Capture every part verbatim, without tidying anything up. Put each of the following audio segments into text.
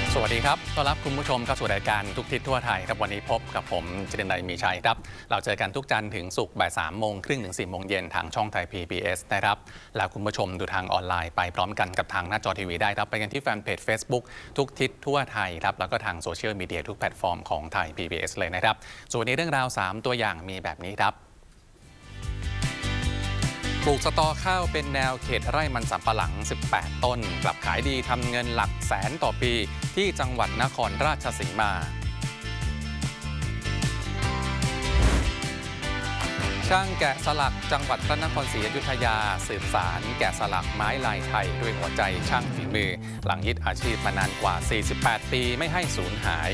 สวัสดีครับต้อนรับคุณผู้ชมเข้าสู่รายการทุกทิศทั่วไทยครับวันนี้พบกับผมจิตรนัยมีชัยครับเราเจอกันทุกจันทร์ถึงศุกร์บ่ายสามโมงครึ่งถึงสี่โมงเย็นทางช่องไทย พี บี เอส นะครับแล้วคุณผู้ชมดูทางออนไลน์ไปพร้อมกันกับทางหน้าจอทีวีได้ครับไปกันที่แฟนเพจ Facebook ทุกทิศทั่วไทยครับแล้วก็ทางโซเชียลมีเดียทุกแพลตฟอร์มของไทย พี บี เอส เลยนะครับส่วนนี้เรื่องราวสามตัวอย่างมีแบบนี้ครับปลูกสตอข้าวเป็นแนวเขตไร่มันสำปะหลังสิบแปดต้นกลับขายดีทำเงินหลักแสนต่อปีที่จังหวัดนครราชสีมาช่างแกะสลักจังหวัดพระนครศรีอยุธยาสืบสารแกะสลักไม้ลายไทยด้วยหัวใจช่างฝีมือหลังยึดอาชีพมานานกว่าสี่สิบแปดปีไม่ให้สูญหาย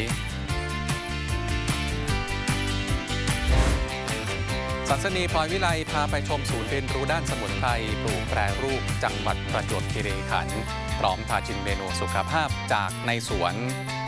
สันสนีพลอยวิไลพาไปชมศูนย์เรียนรู้ด้านสมุนไพรปลูกแปรรูปจังหวัดประจวบคีรีขันธ์พร้อมพาชิมเมนูสุขภาพจากในสวน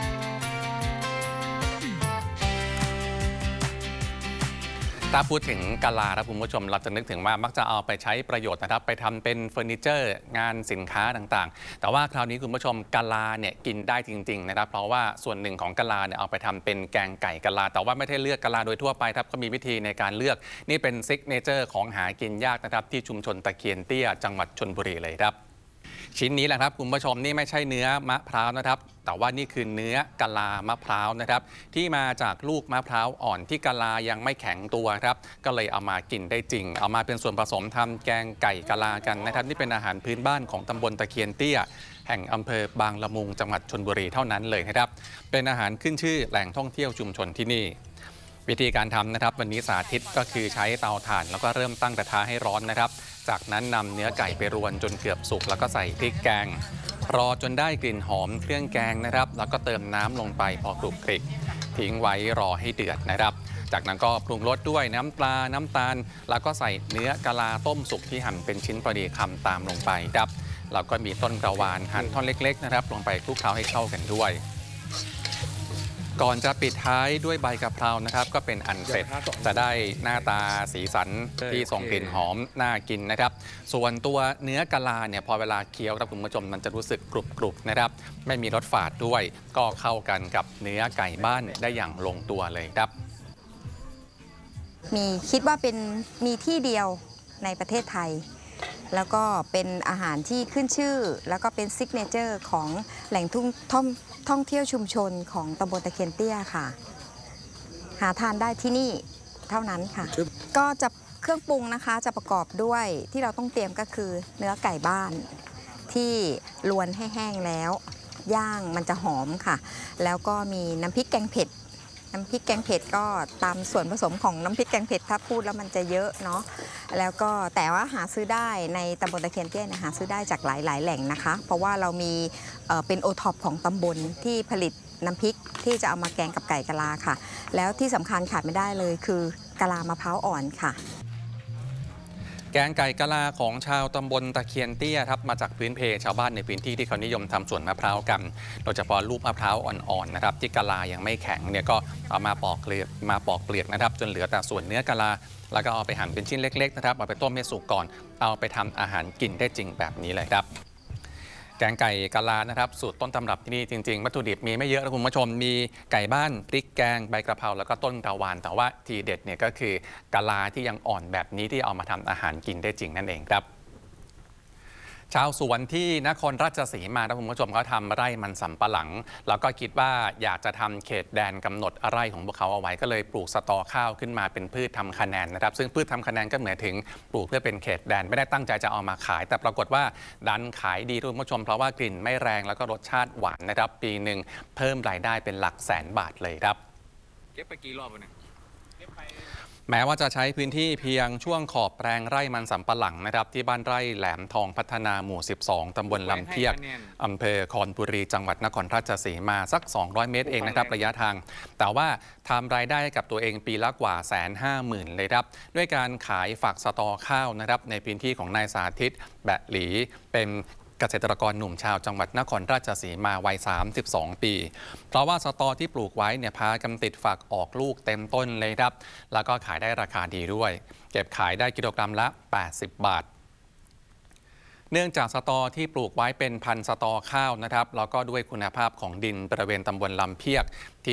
ถ้าพูดถึงกะลาครับคุณผู้ชมเราจะนึกถึงว่ามักจะเอาไปใช้ประโยชน์นะครับไปทำเป็นเฟอร์นิเจอร์งานสินค้าต่างๆแต่ว่าคราวนี้คุณผู้ชมกะลาเนี่ยกินได้จริงๆนะครับเพราะว่าส่วนหนึ่งของกะลาเนี่ยเอาไปทำเป็นแกงไก่กะลาแต่ว่าไม่ได้เลือกกะลาโดยทั่วไปครับก็มีวิธีในการเลือกนี่เป็นซิกเนเจอร์ของหากินยากนะครับที่ชุมชนตะเคียนเตี้ยจังหวัดชลบุรีเลยครับชิ้นนี้แหละครับคุณผู้ชมนี่ไม่ใช่เนื้อมะพร้าวนะครับแต่ว่านี่คือเนื้อกะลามะพร้าวนะครับที่มาจากลูกมะพร้าวอ่อนที่กะลายังไม่แข็งตัวครับก็เลยเอามากินได้จริงเอามาเป็นส่วนผสมทำแกงไก่กะลากันนะครับนี่เป็นอาหารพื้นบ้านของตำบลตะเคียนเตี้ยแห่งอำเภอบางละมุงจังหวัดชลบุรีเท่านั้นเลยนะครับเป็นอาหารขึ้นชื่อแหล่งท่องเที่ยวชุมชนที่นี่วิธีการทำนะครับวันนี้สาธิตก็คือใช้เตาถ่านแล้วก็เริ่มตั้งกระทะให้ร้อนนะครับจากนั้นนำเนื้อไก่ไปรวนจนเกือบสุกแล้วก็ใส่พริกแกงรอจนได้กลิ่นหอมเครื่องแกงนะครับแล้วก็เติมน้ำลงไปพอกรุบกริบทิ้งไว้รอให้เดือดนะครับจากนั้นก็ปรุงรสด้วยน้ำปลาน้ำตาลแล้วก็ใส่เนื้อกะลาต้มสุกที่หั่นเป็นชิ้นพอดีคำตามลงไปครับแล้วก็มีต้นกระวานหั่นท่อนเล็กๆนะครับลงไปคลุกเคล้าให้เข้ากันด้วยก่อนจะปิดท้ายด้วยใบกะเพรานะครับก็เป็นอันเสร็จจะได้หน้าตาสีสันที่ส่งกลิ่นหอมน่ากินนะครับส่วนตัวเนื้อกะลาเนี่ยพอเวลาเคี้ยวครับคุณผู้ชมมันจะรู้สึกกรุบกรุบนะครับไม่มีรสฝาดด้วยก็เข้ากันกับเนื้อไก่บ้านได้อย่างลงตัวเลยครับมีคิดว่าเป็นมีที่เดียวในประเทศไทยแล้วก็เป็นอาหารที่ขึ้นชื่อแล้วก็เป็นซิกเนเจอร์ของแหล่งท่องท่องท่องเที่ยวชุมชนของตำบลตะเคียนเตี้ยค่ะหาทานได้ที่นี่เท่านั้นค่ะก็จะเครื่องปรุงนะคะจะประกอบด้วยที่เราต้องเตรียมก็คือเนื้อไก่บ้านที่ลวนให้แห้งแล้วย่างมันจะหอมค่ะแล้วก็มีน้ำพริกแกงเผ็ดน้ำพริกแกงเผ็ดก็ตามส่วนผสมของน้ำพริกแกงเผ็ดถ้าพูดแล้วมันจะเยอะเนาะแล้วก็แต่ว่าหาซื้อได้ในตำบลตะเคียนเตี้ยนะหาซื้อได้จากหลายๆแหล่งนะคะเพราะว่าเรามีเอ่อเป็นโอท็อปของตำบลที่ผลิตน้ำพริกที่จะเอามาแกงกับไก่กะลาค่ะแล้วที่สำคัญขาดไม่ได้เลยคือกะลามะพร้าวอ่อนค่ะแกงไก่กะลาของชาวตำบลตะเคียนเตี้ยครับมาจากพื้นเพชาวบ้านในพื้นที่ที่เขานิยมทำสวนมะพร้าวกันโดยเฉพาะลูกมะพร้าวอ่อนๆนะครับที่กะลายังไม่แข็งเนี่ยก็เอามาปอกเปลือกมาปอกเปลือกนะครับจนเหลือแต่ส่วนเนื้อกะลาแล้วก็เอาไปหั่นเป็นชิ้นเล็กๆนะครับเอาไปต้มให้สุกก่อนเอาไปทำอาหารกินได้จริงแบบนี้เลยครับแกงไก่กะลานะครับสูตรต้นตำรับที่นี่จริงๆวัตถุดิบมีไม่เยอะนะคุณผู้ชมมีไก่บ้านพริกแกงใบกระเพราแล้วก็ต้นกระวานแต่ว่าทีเด็ดเนี่ยก็คือกะลาที่ยังอ่อนแบบนี้ที่เอามาทำอาหารกินได้จริงนั่นเองครับชาวสวนที่นครราชสีมาคุณผู้ชมเขาทำไร่มันสำปะหลังแล้วก็คิดว่าอยากจะทำเขตแดนกำหนดไร่ของพวกเขาเอาไว้ก็เลยปลูกสตอข้าวขึ้นมาเป็นพืชทำคะแนนนะครับซึ่งพืชทำคะแนนก็เหมือนถึงปลูกเพื่อเป็นเขตแดนไม่ได้ตั้งใจจะเอามาขายแต่ปรากฏว่าดันขายดีคุณผู้ชมเพราะว่ากลิ่นไม่แรงแล้วก็รสชาติหวานนะครับปีหนึ่งเพิ่มรายได้เป็นหลักแสนบาทเลยครับเก็บไปกี่รอบเนี่ยแม้ว่าจะใช้พื้นที่เพียงช่วงขอบแปลงไร่มันสำปะหลังนะครับที่บ้านไร่แหลมทองพัฒนาหมู่สิบสองตำบลลำเพียกอำเภอคอนบุรีจังหวัดนครราชสีมาสักสองร้อยเมตรเองนะครับระยะทางแต่ว่าทำรายได้กับตัวเองปีละกว่าแสนห้าหมื่นเลยครับด้วยการขายฝักสตอข้าวนะครับในพื้นที่ของนายสาธิตแบะหลีเป็นเกษตรกรหนุ่มชาวจังหวัดนครราชสีมาวัยสามสิบสองปีเพราะว่าสตอที่ปลูกไว้เนี่ยพากำติดฝักออกลูกเต็มต้นเลยครับแล้วก็ขายได้ราคาดีด้วยเก็บขายได้กิโลกรัมละแปดสิบบาทเนื่องจากสตอที่ปลูกไว้เป็นพันธุ์สตอข้าวนะครับแล้วก็ด้วยคุณภาพของดินบริเวณตำบลลำเพียก